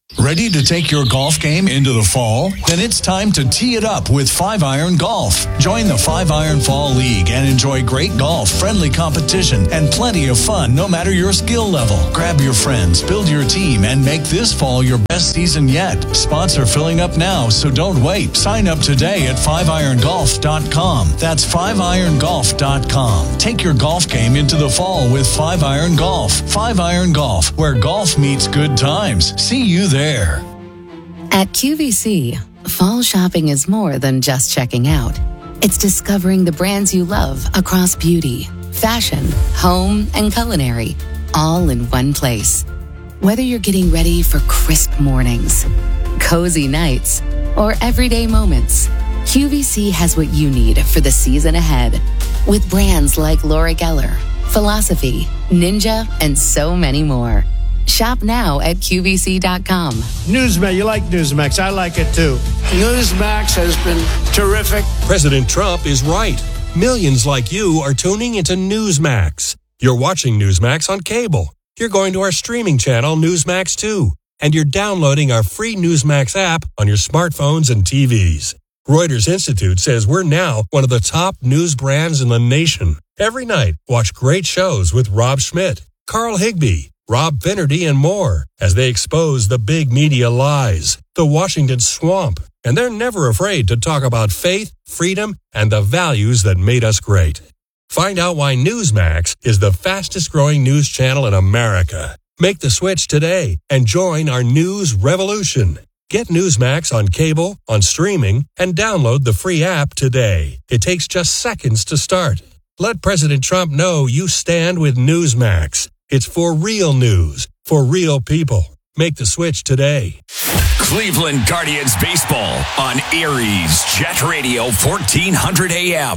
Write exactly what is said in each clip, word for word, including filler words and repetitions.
Ready to take your golf game into the fall? Then it's time to tee it up with five iron Golf. Join the five iron Fall League and enjoy great golf, friendly competition, and plenty of fun no matter your skill level. Grab your friends, build your team, and make this fall your best season yet. Spots are filling up now, so don't wait. Sign up today at five iron golf dot com. That's five iron golf dot com. Take your golf game into the fall with five iron Golf. five iron Golf, where golf meets good times. See you there. There. At Q V C, fall shopping is more than just checking out. It's discovering the brands you love across beauty, fashion, home, and culinary, all in one place. Whether you're getting ready for crisp mornings, cozy nights, or everyday moments, Q V C has what you need for the season ahead. With brands like Laura Geller, Philosophy, Ninja, and so many more. Shop now at Q V C dot com. Newsmax, you like Newsmax. I like it too. Newsmax has been terrific. President Trump is right. Millions like you are tuning into Newsmax. You're watching Newsmax on cable. You're going to our streaming channel, Newsmax two. And you're downloading our free Newsmax app on your smartphones and T Vs. Reuters Institute says we're now one of the top news brands in the nation. Every night, watch great shows with Rob Schmidt, Carl Higbee, Rob Finnerty, and more as they expose the big media lies, the Washington swamp, and they're never afraid to talk about faith, freedom, and the values that made us great. Find out why Newsmax is the fastest growing news channel in America. Make the switch today and join our news revolution. Get Newsmax on cable, on streaming, and download the free app today. It takes just seconds to start. Let President Trump know you stand with Newsmax. It's for real news, for real people. Make the switch today. Cleveland Guardians baseball on Aries Jet Radio fourteen hundred A M.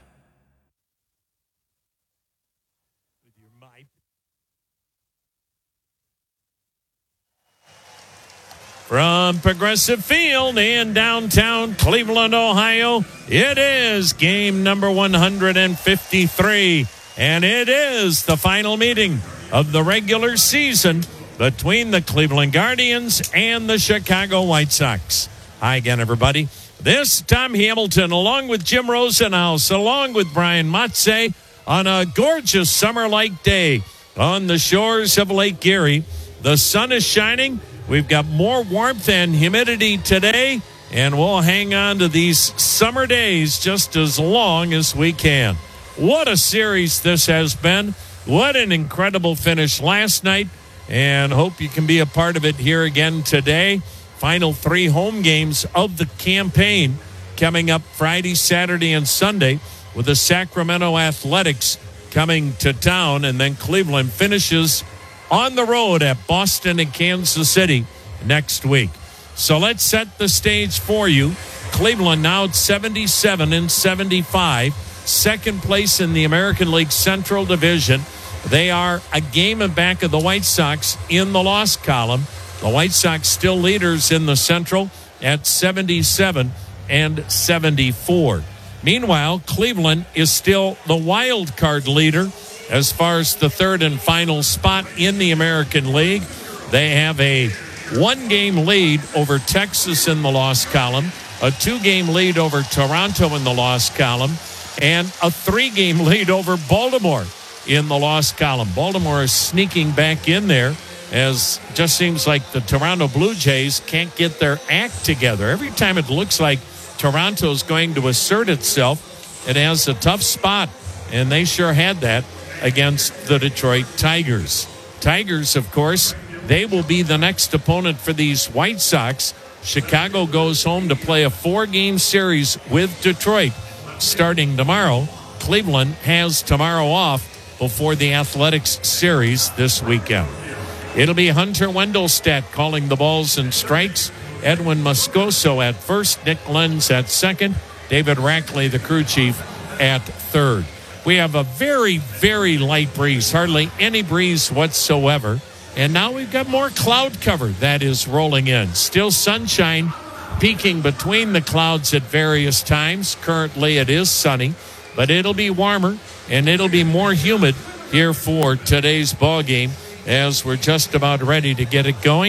From Progressive Field in downtown Cleveland, Ohio, it is game number one hundred fifty-three, and it is the final meeting of the regular season between the Cleveland Guardians and the Chicago White Sox. Hi again, everybody. This is Tom Hamilton, along with Jim Rosenhaus, along with Brian Matze, on a gorgeous summer-like day on the shores of Lake Erie. The sun is shining. We've got more warmth and humidity today, and we'll hang on to these summer days just as long as we can. What a series this has been. What an incredible finish last night, and hope you can be a part of it here again today. Final three home games of the campaign coming up Friday, Saturday, and Sunday, with the Sacramento Athletics coming to town, and then Cleveland finishes on the road at Boston and Kansas City next week. So let's set the stage for you. Cleveland now at seventy-seven and seventy-five, second place in the American League Central Division. They are a game back of the White Sox in the loss column. The White Sox still leaders in the Central at seventy-seven and seventy-four. Meanwhile, Cleveland is still the wild card leader as far as the third and final spot in the American League. They have a one-game lead over Texas in the loss column, a two-game lead over Toronto in the loss column, and a three-game lead over Baltimore in the loss column. Baltimore is sneaking back in there, as just seems like the Toronto Blue Jays can't get their act together. Every time it looks like Toronto's going to assert itself, it has a tough spot, and they sure had that against the Detroit Tigers. Tigers, of course, they will be the next opponent for these White Sox. Chicago goes home to play a four-game series with Detroit starting tomorrow. Cleveland has tomorrow off before the Athletics series this weekend. It'll be Hunter Wendelstedt calling the balls and strikes, Edwin Moscoso at first, Nick Lenz at second, David Rackley, the crew chief, at third. We have a very, very light breeze, hardly any breeze whatsoever. And now we've got more cloud cover that is rolling in. Still sunshine peeking between the clouds at various times. Currently it is sunny, but it'll be warmer and it'll be more humid here for today's ball game as we're just about ready to get it going.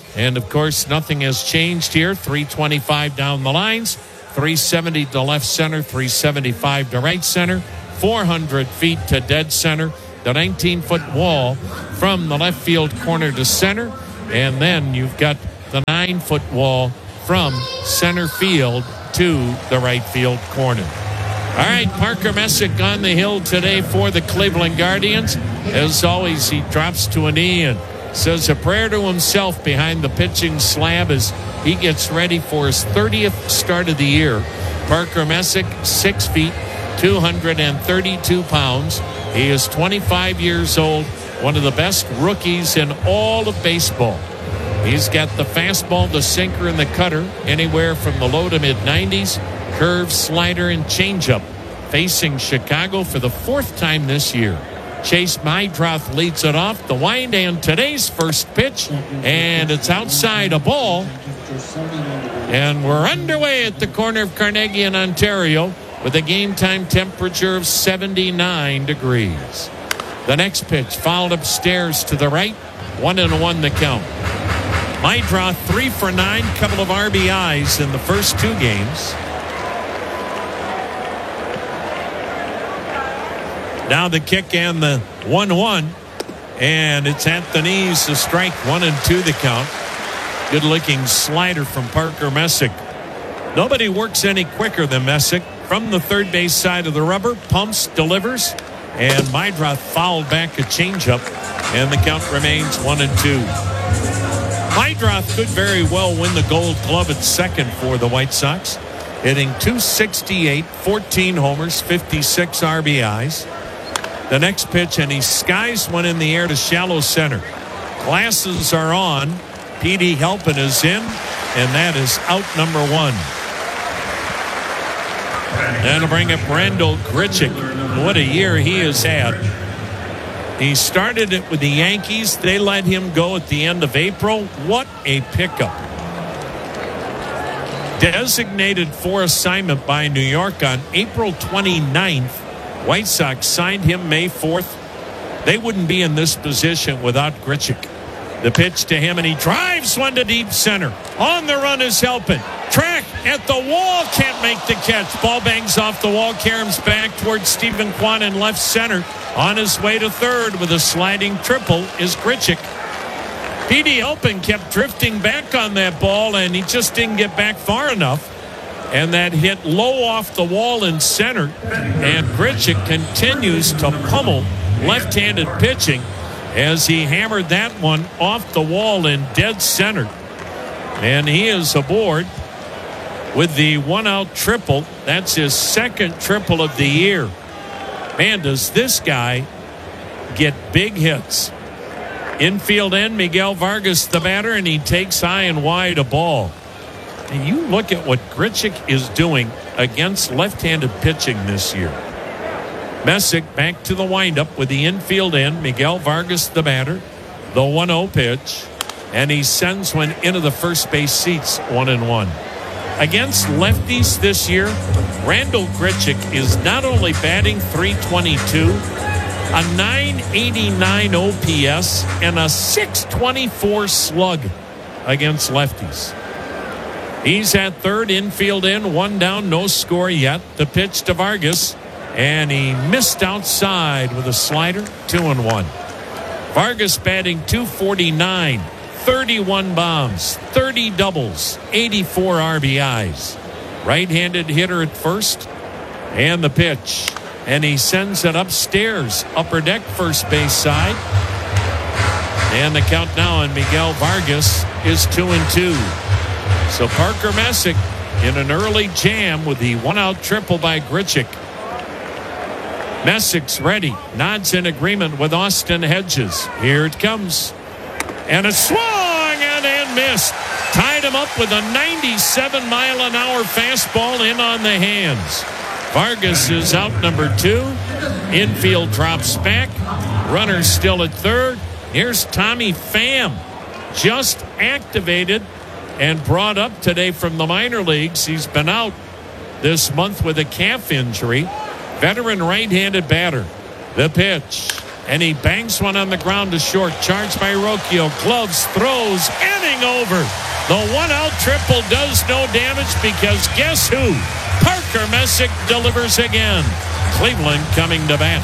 And, of course, nothing has changed here. three twenty-five down the lines, three seventy to left center, three seventy-five to right center, four hundred feet to dead center, the nineteen-foot wall from the left field corner to center, and then you've got the nine-foot wall from center field to the right field corner. All right, Parker Messick on the hill today for the Cleveland Guardians. As always, he drops to a knee and says a prayer to himself behind the pitching slab as he gets ready for his thirtieth start of the year. Parker Messick, six feet, two hundred thirty-two pounds. He is twenty-five years old, one of the best rookies in all of baseball. He's got the fastball, the sinker, and the cutter, anywhere from the low to mid nineties, curve, slider, and changeup. Facing Chicago for the fourth time this year. Chase Meidroth leads it off. The wind and today's first pitch, and it's outside a ball. And we're underway at the corner of Carnegie and Ontario with a game time temperature of seventy-nine degrees. The next pitch fouled upstairs to the right. One and one the count. Meidroth three for nine, couple of R B Is in the first two games. Now the kick and the one one. And it's at the knees, the strike, one and two the count. Good looking slider from Parker Messick. Nobody works any quicker than Messick. From the third base side of the rubber, pumps, delivers. And Meidroth fouled back a changeup. And the count remains one and two. Meidroth could very well win the Gold Glove at second for the White Sox. Hitting two sixty-eight, fourteen homers, fifty-six R B Is. The next pitch, and he skies one in the air to shallow center. Glasses are on. P D Halpin is in, and that is out number one. That'll bring up Randal Grichuk. What a year he has had. He started it with the Yankees. They let him go at the end of April. What a pickup. Designated for assignment by New York on April twenty-ninth. White Sox signed him May fourth. They wouldn't be in this position without Grichuk. The pitch to him, and he drives one to deep center. On the run is Halpin. Track at the wall, can't make the catch. Ball bangs off the wall, caroms back towards Stephen Kwan in left center. On his way to third with a sliding triple is Grichuk. P D Halpin kept drifting back on that ball, and he just didn't get back far enough. And that hit low off the wall in center. And Grichuk continues to pummel left-handed pitching as he hammered that one off the wall in dead center. And he is aboard with the one-out triple. That's his second triple of the year. Man, does this guy get big hits. Infield end, Miguel Vargas the batter, and he takes high and wide a ball. And you look at what Grichuk is doing against left-handed pitching this year. Messick back to the windup with the infield end. Miguel Vargas the batter. The one oh pitch. And he sends one into the first base seats, one and one. Against lefties this year, Randal Grichuk is not only batting three twenty-two, a nine eighty-nine O P S, and a six twenty-four slug against lefties. He's at third, infield in, one down, no score yet. The pitch to Vargas, and he missed outside with a slider, two and one. Vargas batting two forty-nine, thirty-one bombs, thirty doubles, eighty-four R B Is. Right-handed hitter at first, and the pitch, and he sends it upstairs, upper deck, first base side. And the count now on Miguel Vargas is two and two. So Parker Messick in an early jam with the one-out triple by Grichuk. Messick's ready. Nods in agreement with Austin Hedges. Here it comes. And a swung and, and missed. Tied him up with a ninety-seven mile an hour fastball in on the hands. Vargas is out number two. Infield drops back. Runner still at third. Here's Tommy Pham. Just activated and brought up today from the minor leagues. He's been out this month with a calf injury. Veteran right-handed batter. The pitch. And he banks one on the ground to short. Charged by Rocchio. Gloves, throws, inning over. The one-out triple does no damage because guess who? Parker Messick delivers again. Cleveland coming to bat.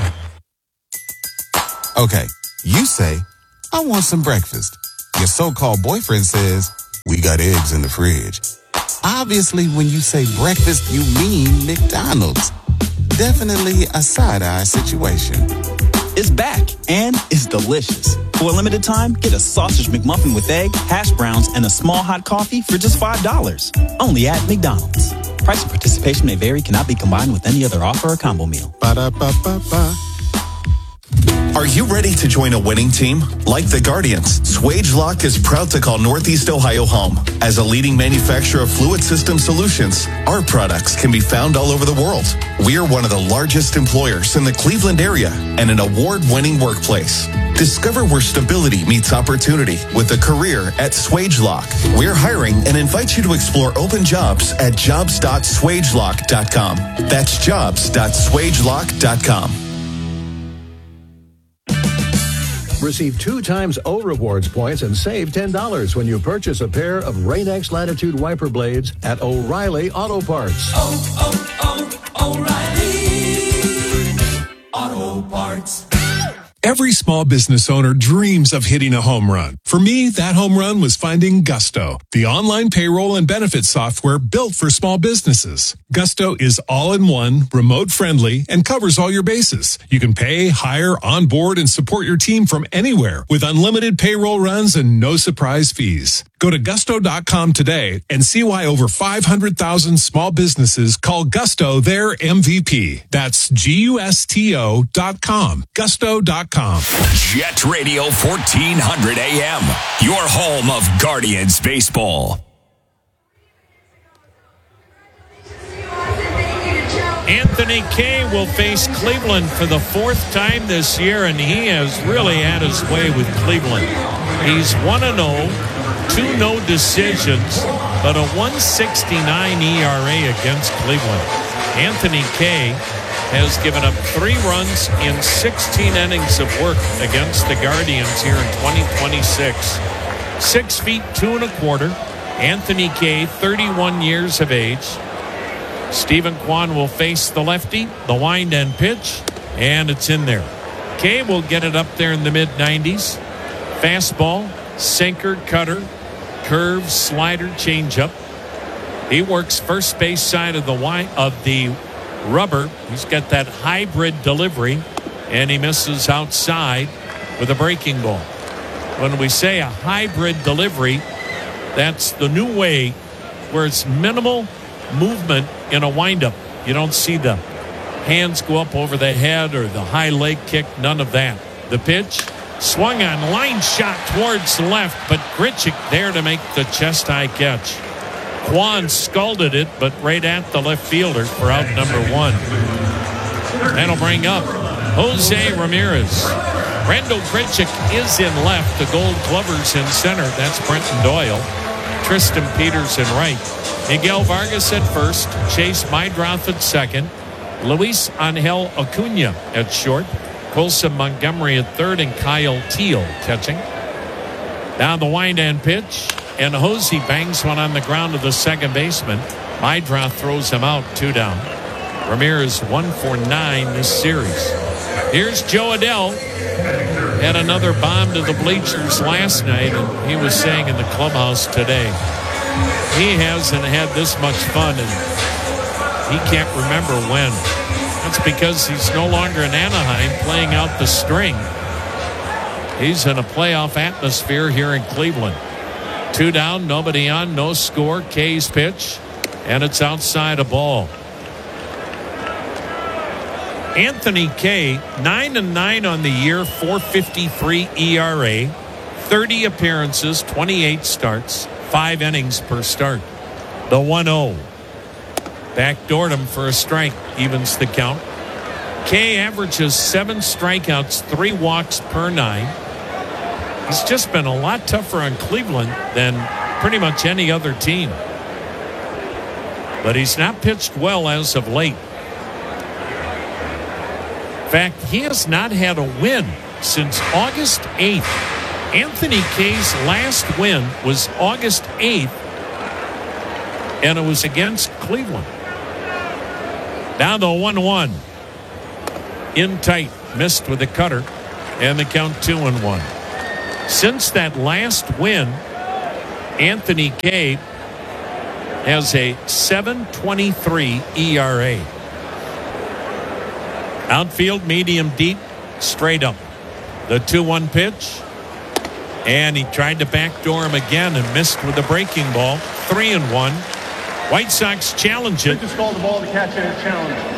Okay, you say, I want some breakfast. Your so-called boyfriend says, we got eggs in the fridge. Obviously, when you say breakfast, you mean McDonald's. Definitely a side-eye situation. It's back, and it's delicious. For a limited time, get a sausage McMuffin with egg, hash browns, and a small hot coffee for just five dollars. Only at McDonald's. Price and participation may vary, cannot be combined with any other offer or combo meal. Ba-da-ba-ba-ba. Are you ready to join a winning team? Like the Guardians, SwageLock is proud to call Northeast Ohio home. As a leading manufacturer of fluid system solutions, our products can be found all over the world. We are one of the largest employers in the Cleveland area and an award-winning workplace. Discover where stability meets opportunity with a career at SwageLock. We're hiring and invite you to explore open jobs at jobs dot swagelock dot com. That's jobs dot swagelock dot com. Receive two times O Rewards points and save ten dollars when you purchase a pair of Rain-X Latitude wiper blades at O'Reilly Auto Parts. Oh, oh, oh, O'Reilly Auto Parts. Every small business owner dreams of hitting a home run. For me, that home run was finding Gusto, the online payroll and benefits software built for small businesses. Gusto is all-in-one, remote-friendly, and covers all your bases. You can pay, hire, onboard, and support your team from anywhere with unlimited payroll runs and no surprise fees. Go to gusto dot com today and see why over five hundred thousand small businesses call Gusto their M V P. That's G U S T O dot com. Gusto dot com. Jet Radio fourteen hundred A M, your home of Guardians baseball. Anthony Kay will face Cleveland for the fourth time this year, and he has really had his way with Cleveland. He's one and oh, two no decisions, but a one sixty-nine E R A against Cleveland. Anthony Kay has given up three runs in sixteen innings of work against the Guardians here in twenty twenty-six. Six feet two and a quarter. Anthony Kay, thirty-one years of age. Stephen Kwan will face the lefty, the wind and pitch, and it's in there. Kay will get it up there in the mid nineties. Fastball, sinker, cutter, curve, slider, changeup. He works first base side of the wi- of the rubber. He's got that hybrid delivery, and he misses outside with a breaking ball. When we say a hybrid delivery, that's the new way where it's minimal movement in a windup. You don't see the hands go up over the head or the high leg kick, none of that. The pitch, swung on, line shot towards the left, but Grichuk there to make the chest-high catch. Kwan scalded it, but right at the left fielder for out number one. That'll bring up Jose Ramirez. Randall Grichuk is in left. The Gold Glovers in center. That's Brenton Doyle. Tristan Peters in right. Miguel Vargas at first. Chase Meidroth at second. Luis Angel Acuna at short. Colson Montgomery at third, and Kyle Teal catching. Now the wind and pitch. And Hosey bangs one on the ground to the second baseman. Meidroth throws him out, two down. Ramirez one for nine this series. Here's Joe Adell. Had another bomb to the bleachers last night, and he was saying in the clubhouse today, he hasn't had this much fun, and he can't remember when. That's because he's no longer in Anaheim playing out the string. He's in a playoff atmosphere here in Cleveland. Two down, nobody on, no score. Kay's pitch, and it's outside a ball. Anthony Kay, nine and nine on the year, four fifty-three E R A, thirty appearances, twenty-eight starts, five innings per start. The one oh. Backdoored him for a strike, evens the count. Kay averages seven strikeouts, three walks per nine. He's just been a lot tougher on Cleveland than pretty much any other team. But he's not pitched well as of late. fact, he has not had a win since August eighth. Anthony Kay's last win was August eighth, and it was against Cleveland. Now the one one. In tight, missed with a cutter, and the count two and one. Since that last win, Anthony Kay has a seven twenty-three E R A. Outfield, medium deep, straight up. The two one pitch. And he tried to backdoor him again and missed with the breaking ball. Three and one. White Sox challenge it. Just called the ball to catch it and challenge.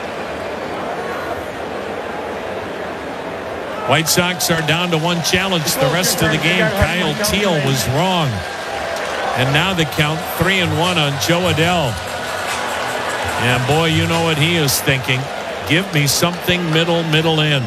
White Sox are down to one challenge the rest of the game. Kyle Teel was wrong. And now the count three and one on Joe Adell. And boy, you know what he is thinking. Give me something middle, middle in.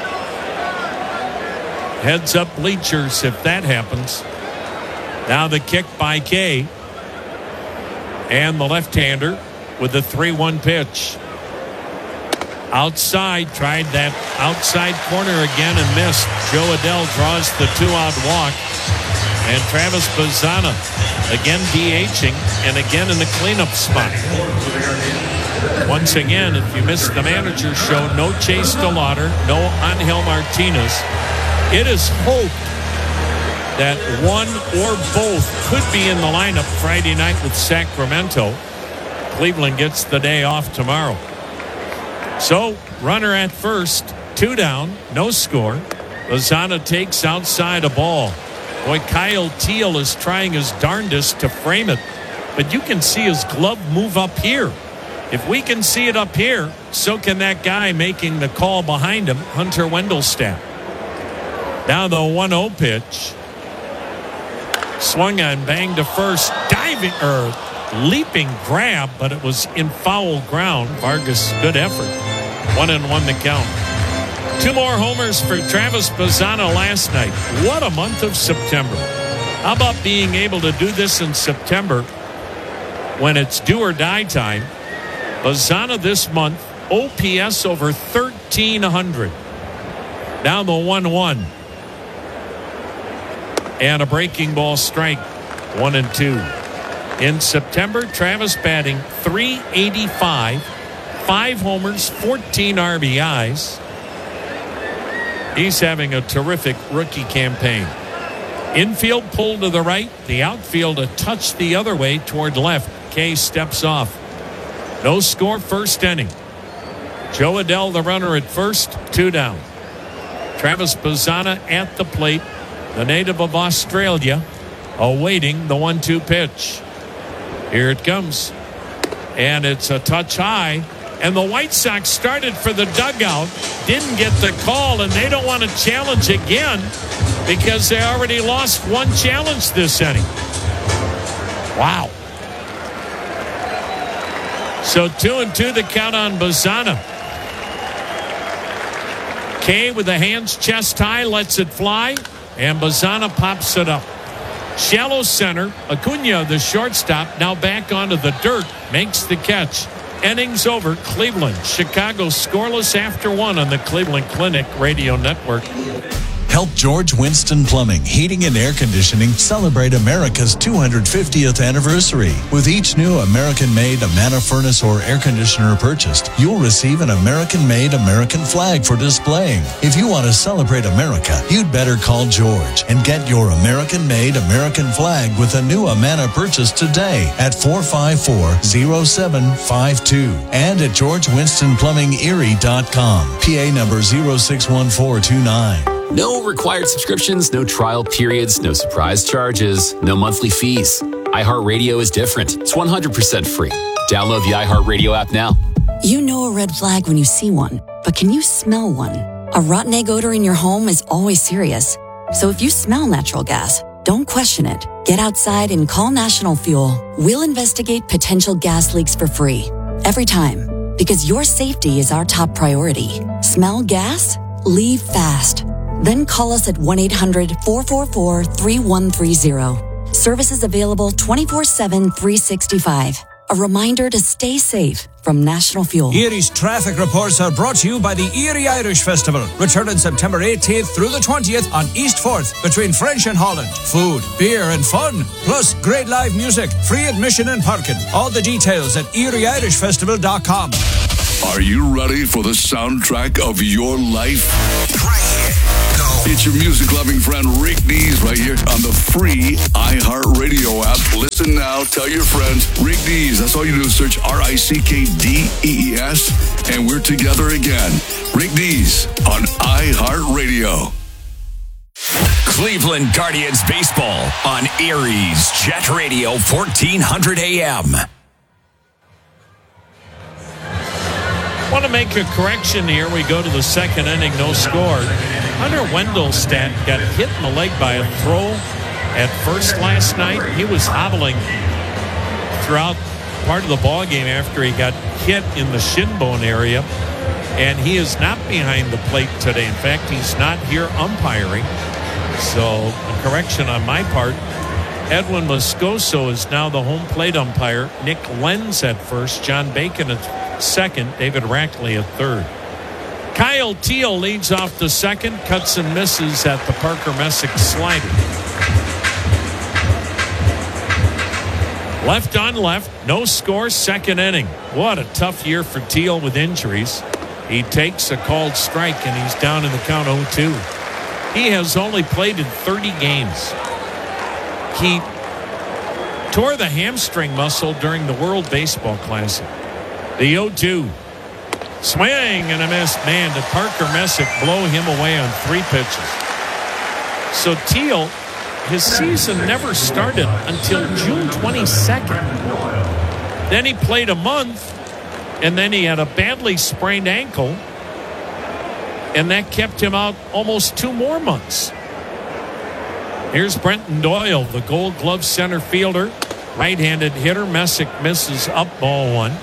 Heads up bleachers if that happens. Now the kick by Kay. And the left-hander with the three one pitch. Outside, tried that outside corner again and missed. Joe Adell draws the two-out walk. And Travis Bazzana again DHing and again in the cleanup spot. Once again, if you missed the manager's show, no Chase DeLauder, no Angel Martinez. It is hoped that one or both could be in the lineup Friday night with Sacramento. Cleveland gets the day off tomorrow. So, runner at first, two down, no score. Bazzana takes outside a ball. Boy, Kyle Teel is trying his darndest to frame it, but you can see his glove move up here. If we can see it up here, so can that guy making the call behind him, Hunter Wendelstadt. Now the one oh pitch. Swung on, banged to first, diving, or leaping grab, but it was in foul ground. Vargas, good effort. One and one the count. Two more homers for Travis Bazzana last night. What a month of September. How about being able to do this in September when it's do or die time? Bazzana this month, O P S over thirteen hundred. Now the one one. And a breaking ball strike. One and two. In September, Travis batting three eighty-five. Five homers, fourteen R B Is. He's having a terrific rookie campaign. Infield pulled to the right. The outfield a touch the other way toward left. Kay steps off. No score, first inning. Joe Adell, the runner at first, two down. Travis Bazzana at the plate. The native of Australia awaiting the one two pitch. Here it comes. And it's a touch high. And the White Sox started for the dugout, didn't get the call, and they don't want to challenge again because they already lost one challenge this inning. Wow. So two and two the count on Bazzana. Kay with the hands chest high lets it fly, and Bazzana pops it up. Shallow center, Acuna, the shortstop, now back onto the dirt, makes the catch. Innings over. Cleveland, Chicago scoreless after one on the Cleveland Clinic Radio Network. Help George Winston Plumbing, Heating and Air Conditioning celebrate America's two hundred fiftieth anniversary. With each new American-made Amana furnace or air conditioner purchased, you'll receive an American-made American flag for displaying. If you want to celebrate America, you'd better call George and get your American-made American flag with a new Amana purchase today at four five four, zero seven five two and at george winston plumbing erie dot com. P A number zero six one four two nine. No required subscriptions, no trial periods, no surprise charges, no monthly fees. iHeartRadio is different. It's one hundred percent free. Download the iHeartRadio app now. You know a red flag when you see one, but can you smell one? A rotten egg odor in your home is always serious. So if you smell natural gas, don't question it. Get outside and call National Fuel. We'll investigate potential gas leaks for free. Every time. Because your safety is our top priority. Smell gas? Leave fast. Then call us at one eight hundred, four four four, three one three zero. Services available twenty-four seven, three sixty-five. A reminder to stay safe from National Fuel. Erie's traffic reports are brought to you by the Erie Irish Festival, returning September eighteenth through the twentieth on East fourth between French and Holland. Food, beer and fun, plus great live music, free admission and parking. All the details at erie irish festival dot com. Are you ready for the soundtrack of your life? It's your music-loving friend Rick Dees right here on the free iHeartRadio app. Listen now, tell your friends. Rick Dees, that's all you do is search R I C K D E E S, and we're together again. Rick Dees on iHeartRadio. Cleveland Guardians baseball on Aries Jet Radio, fourteen hundred A M. Want to make a correction here. We go to the second inning, no score. Hunter Wendelstedt got hit in the leg by a throw at first last night. He was hobbling throughout part of the ball game after he got hit in the shin bone area, and he is not behind the plate today. In fact, he's not here umpiring. So a correction on my part. Edwin Moscoso is now the home plate umpire. Nick Lenz at first, John Bacon at second, David Rackley at third. Kyle Teal leads off the second, cuts and misses at the Parker Messick slider. Left on left, no score, second inning. What a tough year for Teal with injuries. He takes a called strike and he's down in the count oh two. He has only played in thirty games. He tore the hamstring muscle during the World Baseball Classic. The oh two. Swing and a miss. Man, did Parker Messick blow him away on three pitches. So Teal, his season never started until June twenty-second. Then he played a month, and then he had a badly sprained ankle, and that kept him out almost two more months. Here's Brenton Doyle, the Gold Glove center fielder, right-handed hitter. Messick misses up, ball one.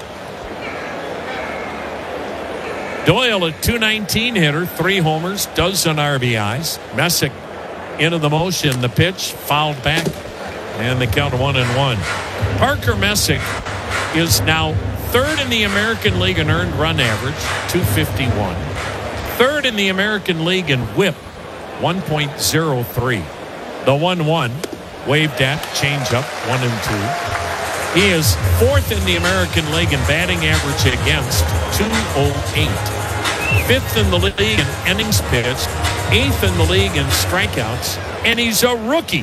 Doyle, a two nineteen hitter, three homers, dozen R B Is. Messick into the motion, the pitch fouled back, and the count one and one. Parker Messick is now third in the American League in earned run average, two fifty-one. Third in the American League in whip, one point oh three. The one one, waved at, changeup, one and two. He is fourth in the American League in batting average against, two oh eight. Fifth in the league in innings pitched, eighth in the league in strikeouts, and he's a rookie.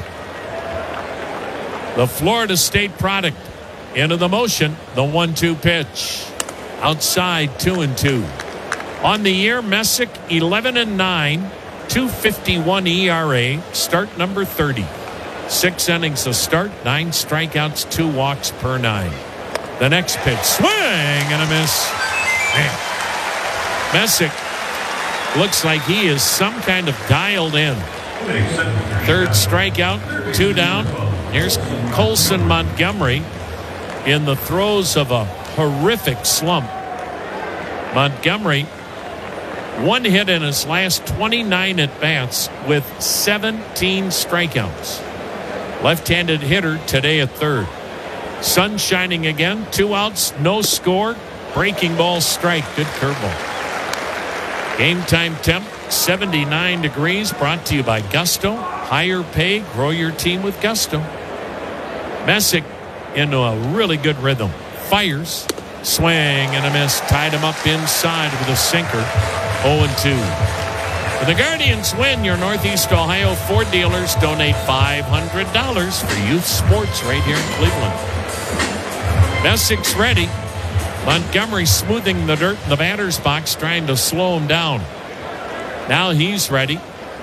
The Florida State product into the motion, the one two pitch. Outside, two and two. On the year, Messick, eleven and nine, two fifty-one E R A, start number thirty. Six innings a start, nine strikeouts, two walks per nine. The next pitch, swing and a miss. Man. Messick looks like he is some kind of dialed in. Third strikeout, two down. Here's Colson Montgomery in the throes of a horrific slump. Montgomery, one hit in his last twenty-nine at-bats with seventeen strikeouts. Left-handed hitter today at third. Sun shining again, two outs, no score. Breaking ball strike, good curveball. Game time temp, seventy-nine degrees, brought to you by Gusto. Higher pay, grow your team with Gusto. Messick into a really good rhythm. Fires, swing and a miss. Tied him up inside with a sinker. oh and two. For the Guardians win, your Northeast Ohio Ford dealers donate five hundred dollars for youth sports right here in Cleveland. Messick's ready. Montgomery smoothing the dirt in the batter's box, trying to slow him down. Now he's ready.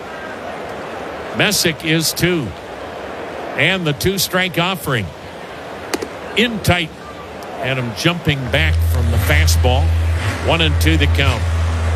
Messick is two. And the two-strike offering. In tight. And him jumping back from the fastball. One and two the count.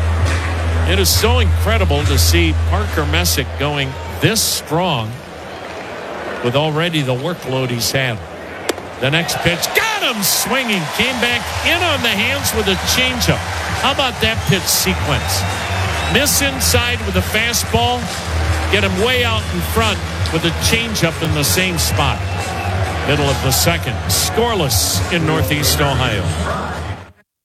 It is so incredible to see Parker Messick going this strong with already the workload he's had. The next pitch, got him swinging, came back in on the hands with a changeup. How about that pitch sequence? Miss inside with a fastball, get him way out in front with a changeup in the same spot. Middle of the second, scoreless in Northeast Ohio.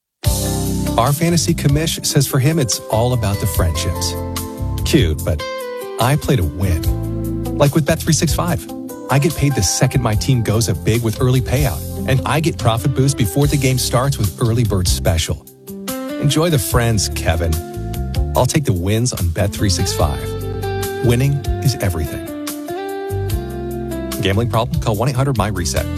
Our fantasy commish says for him it's all about the friendships. Cute, but I play to win. Like with Bet three sixty-five. I get paid the second my team goes up big with early payout, and I get profit boost before the game starts with Early Bird Special. Enjoy the friends, Kevin. I'll take the wins on Bet three sixty-five. Winning is everything. Gambling problem? Call one eight hundred M Y reset.